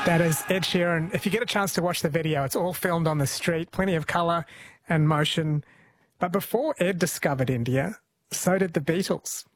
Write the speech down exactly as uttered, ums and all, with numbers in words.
That is Ed Sheeran. If you get a chance to watch the video, it's all filmed on the street, plenty of colour and motion. But before Ed discovered India, so did the Beatles.